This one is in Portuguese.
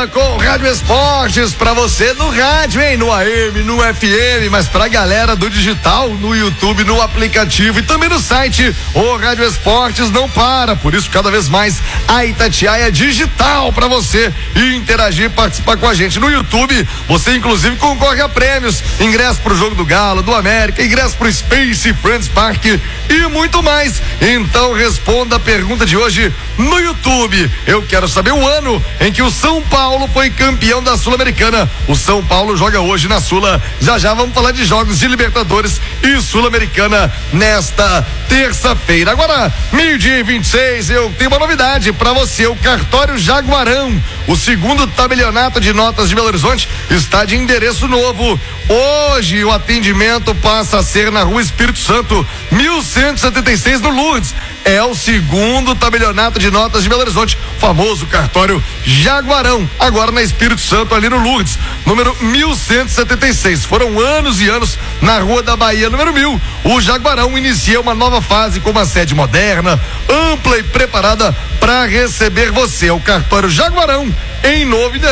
volta com o Rádio Esportes pra você no rádio, hein? No AM, no FM, mas pra galera do digital, no YouTube, no aplicativo e também no site. O Rádio Esportes não para, por isso cada vez mais a Itatiaia digital pra você interagir, participar com a gente. No YouTube, você inclusive concorre a prêmios, ingresso pro Jogo do Galo, do América, ingresso pro Space Friends Park e muito mais. Então responda a pergunta de hoje no YouTube. Eu quero saber o ano em que o São Paulo foi campeão da Sul-Americana. O São Paulo joga hoje na Sula. Já já vamos falar de jogos de Libertadores e Sul-Americana nesta terça-feira. Agora, 12:26, eu tenho uma novidade para você. O Cartório Jaguarão, o segundo tabelionato de notas de Belo Horizonte, está de endereço novo. Hoje o atendimento passa a ser na Rua Espírito Santo, 1176, no Lourdes. É o segundo tabelionato de notas de Belo Horizonte, famoso Cartório Jaguarão, agora na Espírito Santo, ali no Lourdes, número 1176. Foram anos e anos na Rua da Bahia, número 1000. O Jaguarão inicia uma nova fase com uma sede moderna, ampla e preparada para receber você. O Cartório Jaguarão em novo endereço.